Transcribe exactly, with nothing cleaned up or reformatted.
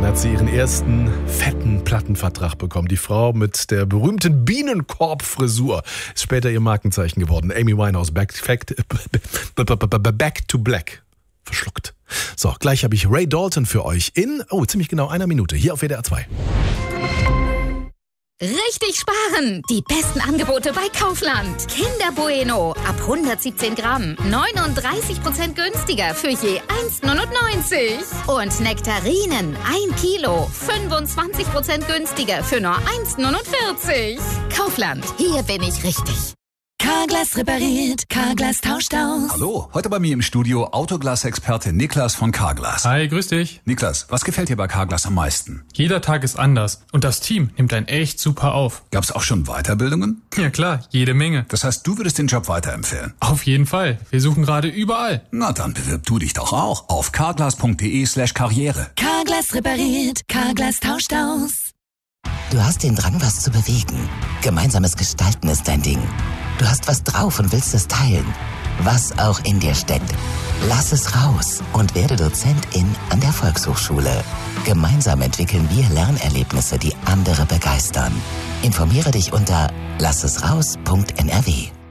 Dann hat sie ihren ersten fetten Plattenvertrag bekommen. Die Frau mit der berühmten Bienenkorb-Frisur ist später ihr Markenzeichen geworden. Amy Winehouse, back, fact, back to Black. Verschluckt. So, gleich habe ich Ray Dalton für euch in, oh, ziemlich genau einer Minute, hier auf W D R zwei. Richtig sparen! Die besten Angebote bei Kaufland. Kinder Bueno ab hundertsiebzehn Gramm. neununddreißig Prozent günstiger für je eins neunundneunzig. Und Nektarinen ein Kilo. fünfundzwanzig Prozent günstiger für nur eins neunundvierzig. Kaufland, hier bin ich richtig. Carglass repariert, Carglass tauscht aus. Hallo, heute bei mir im Studio Autoglas-Experte Niklas von Carglass. Hi, grüß dich. Niklas, was gefällt dir bei Carglass am meisten? Jeder Tag ist anders und das Team nimmt einen echt super auf. Gab's auch schon Weiterbildungen? Ja klar, jede Menge. Das heißt, du würdest den Job weiterempfehlen? Auf jeden Fall. Wir suchen gerade überall. Na, dann bewirb du dich doch auch auf carglass.de slash karriere. Carglass repariert, Carglass tauscht aus. Du hast den Drang, was zu bewegen. Gemeinsames Gestalten ist dein Ding. Du hast was drauf und willst es teilen. Was auch in dir steckt. Lass es raus und werde Dozentin an der Volkshochschule. Gemeinsam entwickeln wir Lernerlebnisse, die andere begeistern. Informiere dich unter lassesraus punkt n r w.